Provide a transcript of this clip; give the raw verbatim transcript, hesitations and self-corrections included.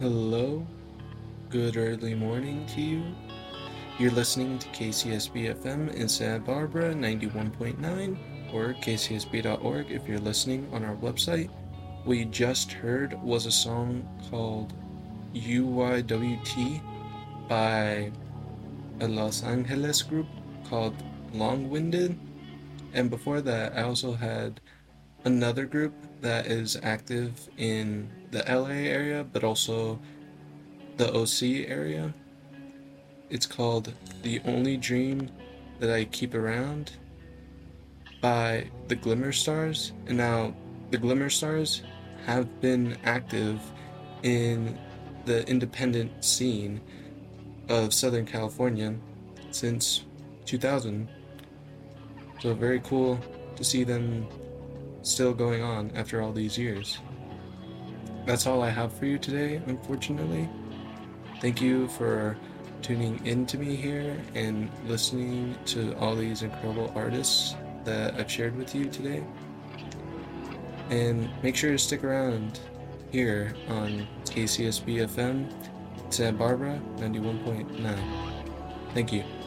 Hello, good early morning to you. You're listening to K C S B F M in Santa Barbara ninety-one point nine or k c s b dot org if you're listening on our website. What you just heard was a song called U Y W T by a Los Angeles group called Long Winded. And before that, I also had another group that is active in the L A area, but also the O C area. It's called The Only Dream That I Keep Around by the Glimmer Stars. And now, the Glimmer Stars have been active in the independent scene of Southern California since two thousand. So, very cool to see them still going on after all these years. That's all I have for you today, unfortunately. Thank you for tuning in to me here and listening to all these incredible artists that I've shared with you today. And make sure to stick around here on K C S B F M Santa Barbara ninety-one point nine. Thank you.